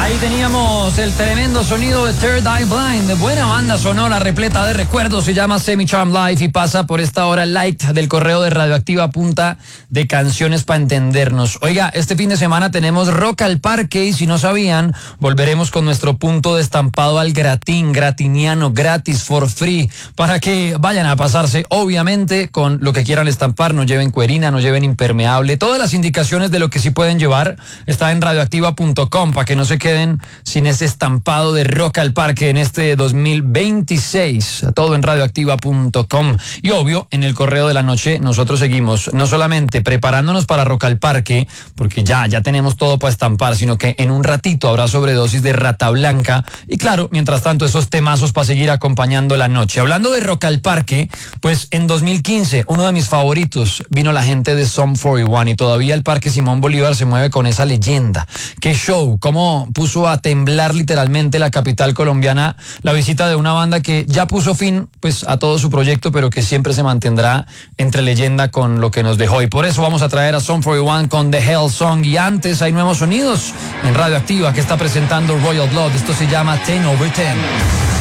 Ahí teníamos el tremendo sonido de Third Eye Blind, buena banda sonora repleta de recuerdos, se llama Semi Charm Life y pasa por esta hora light del correo de Radioactiva, punta de canciones para entendernos. Oiga, este fin de semana tenemos Rock al Parque y si no sabían, volveremos con nuestro punto de estampado al gratín, gratiniano, gratis, for free, para que vayan a pasarse, obviamente, con lo que quieran estampar, no lleven cuerina, no lleven impermeable, todas las indicaciones de lo que sí pueden llevar está en radioactiva.com para que no se queden sin ese estampado de Rock al Parque en este 2026. Todo en radioactiva.com. Y obvio, en el correo de la noche nosotros seguimos no solamente preparándonos para Rock al Parque, porque ya tenemos todo para estampar, sino que en un ratito habrá sobredosis de Rata Blanca. Y claro, mientras tanto, esos temazos para seguir acompañando la noche. Hablando de Rock al Parque, pues en 2015, uno de mis favoritos, vino la gente de Sum 41 y todavía el Parque Simón Bolívar se mueve con esa leyenda. Qué show, cómo puso a temblar literalmente la capital colombiana la visita de una banda que ya puso fin pues a todo su proyecto, pero que siempre se mantendrá entre leyenda con lo que nos dejó. Y por eso vamos a traer a Sum 41 con The Hell Song. Y antes hay nuevos sonidos en Radioactiva que está presentando Royal Blood. Esto se llama 10/10.